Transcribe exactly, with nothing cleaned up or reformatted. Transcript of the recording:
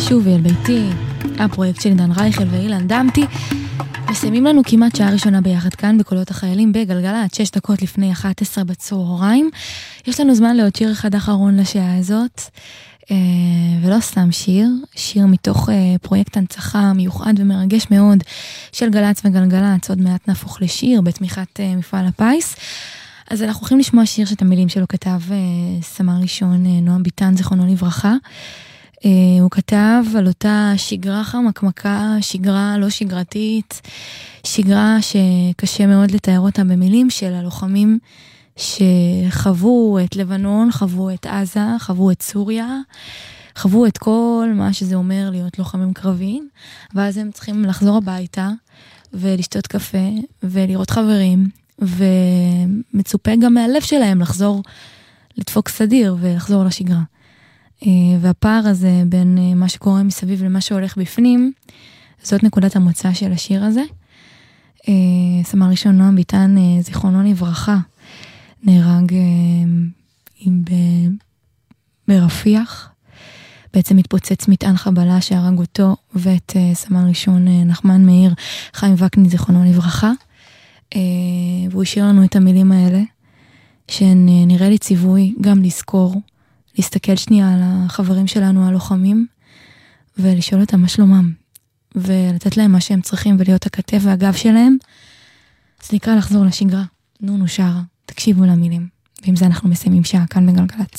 שובי אל ביתי, הפרויקט של דן רייכל ואילן דמתי, מסיימים לנו כמעט שעה ראשונה ביחד כאן בקולות החיילים בגלגלת, שש דקות לפני אחת עשרה בצהריים. יש לנו זמן לעוד שיר אחד אחרון לשעה הזאת, ולא סתם שיר, שיר מתוך פרויקט הנצחה מיוחד ומרגש מאוד של גלץ וגלגלץ, עוד מעט נהפוך לשיר בתמיכת מפעל הפיס. אז אנחנו הולכים לשמוע שיר שאת המילים שלו כתב סמל ראשון נועם ביטן, זיכרונו לברכה. הוא כתב על אותה שגרה חמקמקה, שגרה לא שגרתית, שגרה שקשה מאוד לתאר אותה במילים של הלוחמים שחוו את לבנון, חוו את עזה, חוו את סוריה, חוו את כל מה שזה אומר להיות לוחמים קרביים, ואז הם צריכים לחזור הביתה ולשתות קפה ולראות חברים, ומצופה גם מהלב שלהם לחזור לדפוק סדיר ולחזור לשגרה. והפער הזה בין מה שקורה מסביב למה שהולך בפנים, זאת נקודת המוצא של השיר הזה. סמל ראשון נועם ביטן, זיכרונו לברכה, נהרג ברפיח, בעצם התפוצץ מטען חבלה שהרג אותו ואת סמל ראשון נחמן מאיר חיים וקנין, זיכרונו לברכה. והוא השאיר לנו את המילים האלה, שנראה לי ציווי גם לזכור, להסתכל שנייה על החברים שלנו, הלוחמים, ולשאול אותם מה שלומם, ולתת להם מה שהם צריכים, ולהיות הכתף והגב שלהם. זה נקרא לחזור לשגרה. נו נו שרה, תקשיבו למילים. ועם זה אנחנו מסיימים שעה כאן בגלגלת.